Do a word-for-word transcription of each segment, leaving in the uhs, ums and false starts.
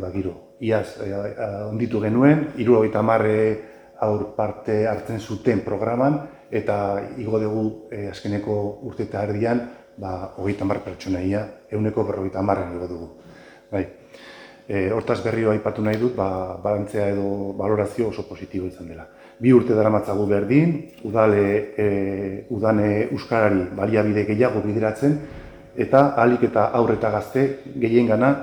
udagiro. Iaz, onditu genuen, hirurogeita hamar aur parte hartzen zuten programan, eta igo dugu azkeneko urte eta erdian, hogeita hamar pertsonaia, ehuneko berrogeita hamarren igo dugu. Hortaz berriro aipatu nahi dut, balantzea edo balorazio oso positibo izan dela. Bi urte daramatzagu berdin, udan euskarari baliabide gehiago bideratzen, eta ahalik eta haur eta gazte gehiengana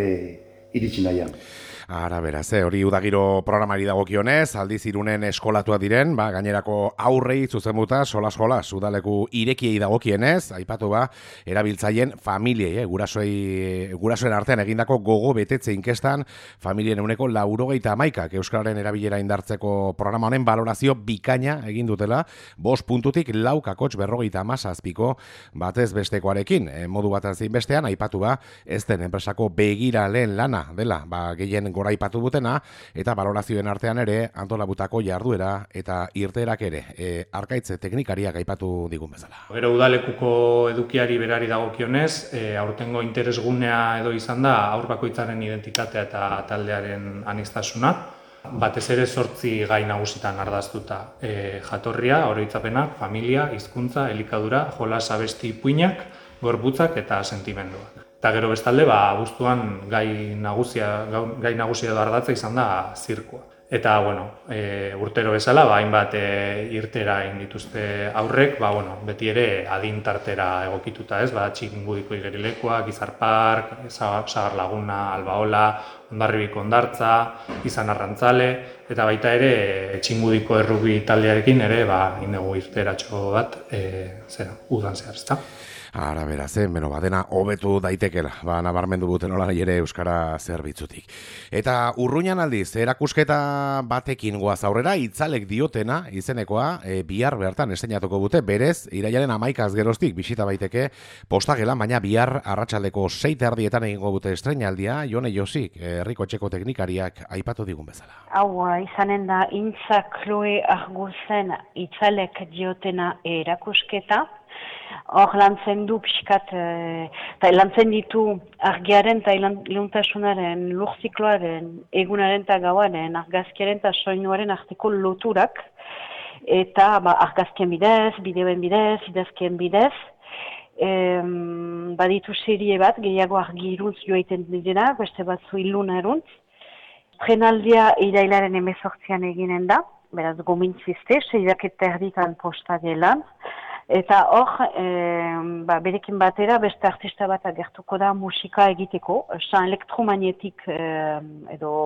iritsi nahian. Ara, beraz, eh, hori udagiro programari dagokionez, Aldiz Irunen eskolatua diren, ba, gainerako aurrei zuzenbuta, solas-jolas, udaleku irekiei dagokienez, aipatu ba, erabiltzaien familiei, eh, gurasoei, gurasoen artean egindako gogo betetze inkestan, familien euneko laurogeita hamaikak euskararen erabilera indartzeko programa honen balorazio bikaina egin dutela, bost puntutik lau kakotx berrogeita hamazazpiko batez bestekoarekin, e, modu bat zein bestean, aipatu ba, ez den enpresako begira lehen lana, dela, ba, gehien gora ipatu butena, eta balorazioen artean ere antolabutako jarduera eta irteerak ere, e, arkaitze teknikariak aipatu digun bezala. Gero udalekuko edukiari berari dagokionez, e, aurtengo interesgunea edo izan da haur bakoitzaren identitatea eta taldearen aniztasuna. Batez ere zortzi gai nagusitan ardaztuta, e, jatorria, oroitzapenak, familia, hizkuntza, elikadura, jolas abesti ipuinak, gorputzak eta sentimenduak. Eta gero bestalde, ba, abuztuan gai nagusia, gai nagusia edo ardatza izan da zirkoa. Eta, bueno, e, urtero bezala, ba, hainbat e, irtera egin dituzte aurrek, ba, bueno, beti ere adintartera egokituta, ez? Ba, Txingudiko igerilekoa, Gizar Park, Sagar Laguna, Albaola, Hondarribiko Hondartza, Izan Arrantzale, eta baita ere Txingudiko errubi taldearekin ere, ba, indegu irteratxo bat, e, zera, udan zehar, ezta? Ara, beraz, eh, beno, badena hobetu daitekela, ba, nabarmendu buten hola ere Euskara zerbitzutik. Eta urruñan aldiz, erakusketa batekin goaz aurrera, itzalek diotena izenekoa, e, bihar bertan esteinatuko dute, berez, irailaren hamaikaz geroztik, bisita baiteke, postagela, baina bihar arratsaldeko sei erdietan egingo dute estreinaldia, Jone Josik, herriko etxeko teknikariak aipatu digun bezala. Hau, izanen da, Intza Chloe Arguzen itzalek diotena erakusketa, hor lantzen du pixkat, eta lantzen ditu argiaren eta iluntasunaren, lurzikloaren, egunaren eta gauaren, argazkiaren eta soinuaren arteko loturak, eta ba, argazkien bidez, bideoen bidez, idazkien bidez, em, baditu serie bat, gehiago argi iruntz joaiten dira, beste batzu iluna eruntz. Trenaldia irailaren emezortzian eginen da, beraz gomintzizte, seiak eta erditan posta gelan. Eta hor, e, ba, berekin batera beste artista bat agertuko da musika egiteko, san elektromagnetik e, edo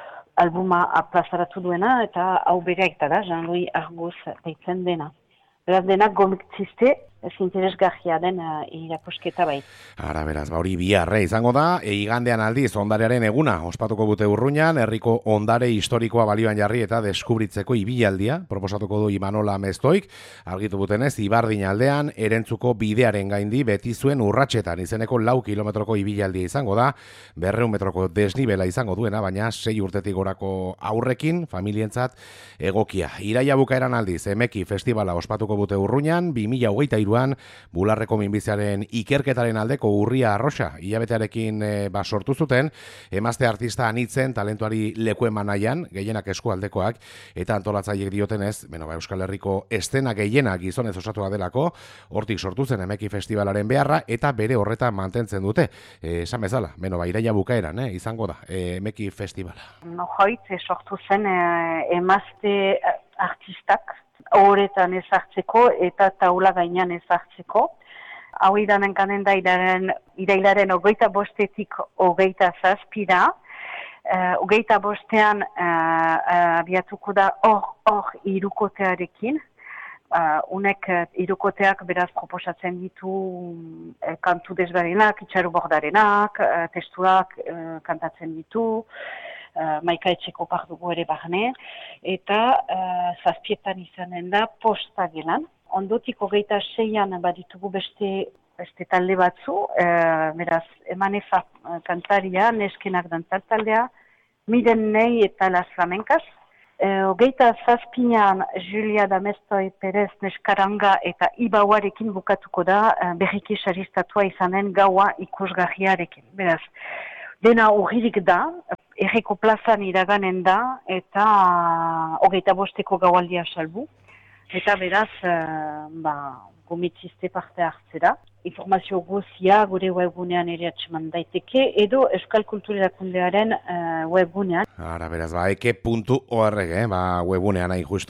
albuma aplazaratu duena, eta hau bere eta da, Jean-Louis Argoz deitzen dena. Beraz denak gomitzizte, ez interesgarria den uh, irakusketa bai. Ara, beraz, ba hori biharre izango da, e, igandean aldiz ondarearen eguna, ospatuko bute Urruñan, herriko ondare historikoa balioan jarri eta deskubritzeko ibilaldia, proposatuko du Imanola Meztoik, argitu butenez, Ibardin aldean, erentzuko bidearen gaindi beti zuen urratxetan, izeneko lau kilometroko ibilaldia izango da, berreun metroko desnibela izango duena, baina sei urtetik gorako aurrekin, familientzat egokia. Iraia bukaeran aldiz, Emeki festivala ospatuko bute Urruñan, bi mila hogeita hiruan bularreko minbiziaren ikerketaren aldeko urria arroxa hilabetearekin e, ba, sortu zuten, emazte artista anitzen talentuari leku eman nahian, gehienak eskualdekoak, eta antolatzaileek diotenez, beno, ba, Euskal Herriko estena gehienak gizonez osatua delako, hortik sortu zen Emeki festivalaren beharra, eta bere horretan mantentzen dute. E, esan bezala, beno, ba, iraia bukaeran, eh, izango da, e, Emeki festivala. No, hoitz, sortu zen e, emazte artistak, horretan ezartzeko eta taula gainean ezartzeko. Hau idanen kanen da irailaren ogeita bostetik ogeita zazpira. Uh, ogeita bostean uh, abiatuko da hor hor irukotearekin. Uh, unek irukoteak beraz proposatzen ditu uh, kantu desberdinak, itxaru bordarenak, uh, testuak uh, kantatzen ditu. Uh, maika etxeko pardugu ere barne, eta uh, zazpietan izanen da posta gelan. Ondotik hogeita seian baditugu beste, beste talde batzu, uh, beraz, Emanefa uh, kantaria, neskenak dantzaltaldea, Miren Nei eta Las Flamencas. Uh, hogeita zazpinean Julia Damestoi Perez Neskaranga eta Ibauarekin bukatuko da uh, berriki saristatua izanen gaua ikusgarriarekin. Beraz, dena urririk da, Erreko plazan iraganen da, eta hogeita bosteko gaualdia salbu. Eta beraz, uh, ba, gomitzizte parte hartzera. Informazio guzia gure webgunean ere atseman daiteke, edo Euskal Kultura Erakundearen uh, webgunean. Ara, beraz, ba, eke puntu org, eh, ba, webgunean hain justu.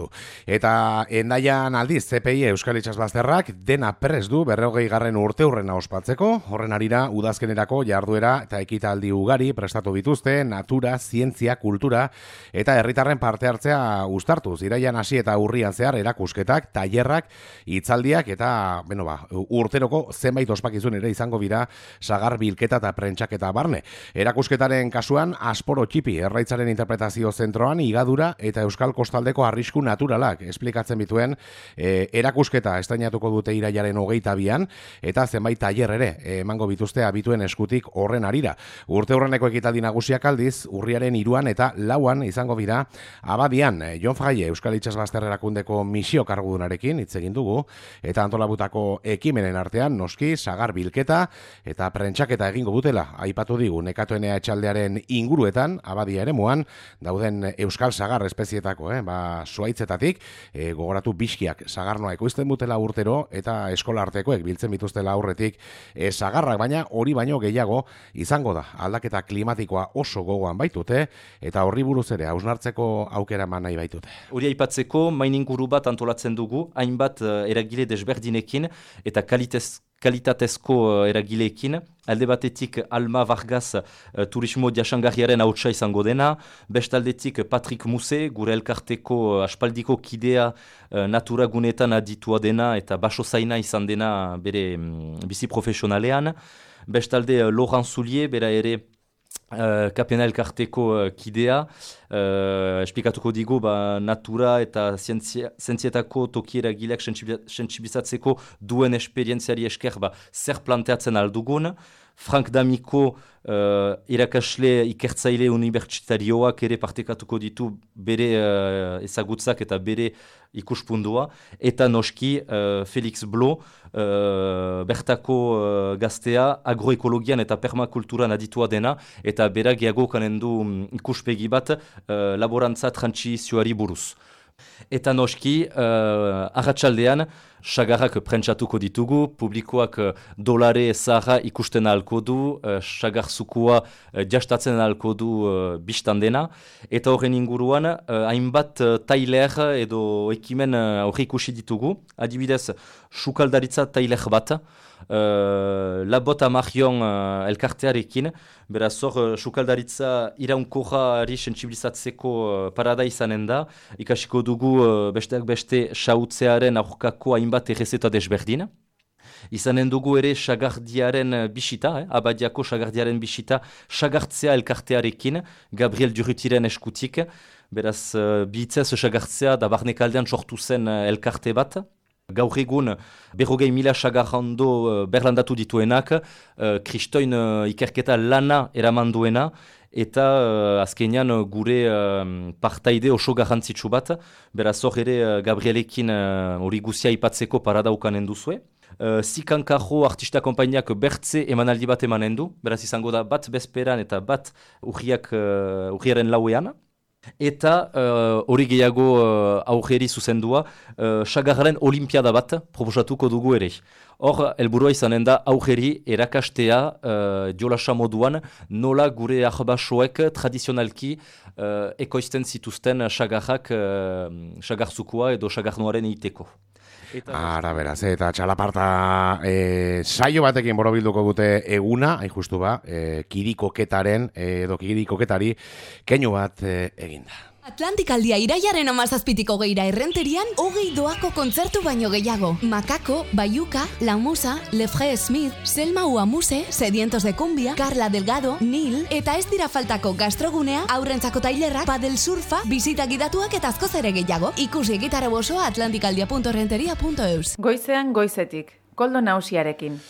Eta endaian aldiz, C P I Euskal Itsasbazterrak dena prest du berrogei garren urte hurrena ospatzeko, horren arira udazkenerako jarduera eta ekitaldi ugari prestatu bituzte, natura, zientzia, kultura eta herritarren parte hartzea uztartuz. Iraian hasi eta urrian zehar erakusketak, tailerrak, hitzaldiak eta, bueno, ba, urteroko zenbait ospakizun ere izango bira sagar bilketa eta prentxaketa barne. Erakusketaren kasuan Asporo Txipi erraitzaren interpretazio zentroan igadura eta Euskal Kostaldeko arrisku naturalak esplikatzen bituen e, erakusketa estainatuko dute irailaren hogeita bian eta zenbait tailer ere emango bituzte abituen eskutik horren arira. Urte hurreneko ekitaldi nagusiak aldiz urriaren hiruan eta lauan izango bira Abadian. Jon Fraile Euskal Itsasbazter erakundeko misio kargudunarekin hitz egin dugu eta antolabutako ekimenen artean noski sagar bilketa eta prentxaketa egingo dutela aipatu digu nekatoenea etxaldearen inguruetan Abadia eremuan dauden euskal sagar espezietako, eh, ba zuaitzetatik e, gogoratu biskiak sagarnoa ekoizten dutela urtero eta eskolartekoek biltzen bituztela aurretik e, sagarrak, baina hori baino gehiago izango da aldaketa klimatikoa oso gogoan baitute eta horri buruz ere hausnartzeko aukera eman nahi baitute. Hori aipatzeko main inguru bat antolatzen dugu, hainbat uh, eragile desberdinekin eta kalitez kalitatezko uh, eragileekin, alde batetik Alma Vargas uh, turismo jasangarriaren hautsa izango dena, bestaldetik Patrick Muse, gure elkarteko uh, aspaldiko kidea uh, natura gunetan aditua dena eta baso zaina izan dena bere um, bizi profesionalean, bestalde uh, Laurent Soulier, bera ere Uh, kapena elkarteko uh, kidea, uh, esplikatuko digu ba, natura eta zientzietako toki eragileak sentsibilizatzeko duen esperientziari esker ba, zer planteatzen aldugun. Frank D'Amico uh, irakasle ikertzaile unibertsitarioak ere partekatuko ditu bere uh, ezagutzak eta bere ikuspundua, eta noski uh, Felix Blo, uh, bertako uh, gaztea agroekologian eta permakulturan aditua dena, eta berak gehiago kanen du um, ikuspegi bat uh, laborantza trantsizioari buruz. Eta noski, uh, arratsaldean, sagarrak prentsatuko ditugu, publikoak uh, dolare zaharra ikusten ahalko du, uh, sagarzukua uh, jastatzen ahalko du uh, biztan dena, eta horren inguruan, uh, hainbat uh, tailer edo ekimen uh, horri ikusi ditugu, adibidez, sukaldaritza tailer bat, Uh, labot amarrion uh, elkartearekin, beraz hor uh, sukaldaritza iraunkorrari sentsibilizatzeko uh, parada izanen da, ikasiko dugu uh, besteak beste sautzearen aurkako hainbat errezeta desberdin. Izanen dugu ere sagardiaren bisita, eh? Abadiako sagardiaren bisita, sagartzea elkartearekin, Gabriel Durutiren eskutik, beraz uh, bihitzez sagartzea da barnekaldean sortu zen uh, elkarte bat. Gaur egun, berrogei mila sagarrando uh, berlandatu dituenak, uh, kristoin uh, ikerketa lana eraman duena, eta uh, azkenean uh, gure uh, partaide oso garrantzitsu bat, beraz hor ere uh, Gabrielekin hori uh, guzia ipatzeko parada ukanen duzue. Uh, Zikankarro artista konpainiak bertze emanaldi bat emanen du, beraz izango da bat bezperan eta bat urriak, uh, urriaren lauean. Eta hori uh, gehiago uh, aurreri zuzendua, uh, sagarraren olimpiada bat proposatuko dugu ere. Hor, helburua izanen da aurreri erakastea uh, jolasa moduan nola gure arbasoek tradizionalki uh, ekoizten zituzten sagarrak, uh, sagarzukua edo sagarnoaren iteko. Ara, beraz, eta txalaparta e, saio batekin borobilduko dute eguna, hain justu ba, e, kirikoketaren, e, edo kirikoketari, keinu bat e, eginda. Atlantikaldia iraiaren amazazpitiko geira errenterian, hogei doako kontzertu baino gehiago. Makako, Bayuka, La Musa, Lefre Smith, Selma Uamuse, Sedientos de Cumbia, Carla Delgado, Nil, eta ez dira faltako gastrogunea, aurrentzako tailerrak, padel surfa, bizita gidatuak eta azkoz ere gehiago. Ikusi egitara bosoa atlantikaldia punto renteria punto eus. Goizean goizetik, Koldo Nausiarekin.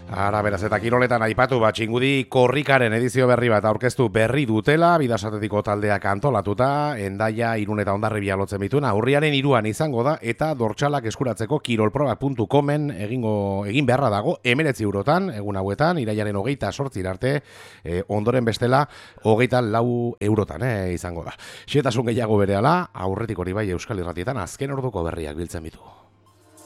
Ara, beraz, eta kiroletan aipatu bat, txingudi korrikaren edizio berri bat aurkeztu berri dutela, bidasatetiko taldeak antolatuta, Hendaia, Irun eta Hondarribia lotzen bituna, urriaren hiruan izango da, eta dortxalak eskuratzeko kirolproba puntu comen egingo egin beharra dago, hemeretzi eurotan, egun hauetan, iraiaren hogeita sortzi arte, eh, ondoren bestela, hogeita lau eurotan eh, izango da. Xetasun gehiago berehala, aurretik hori bai Euskal Irratietan azken orduko berriak biltzen bitu.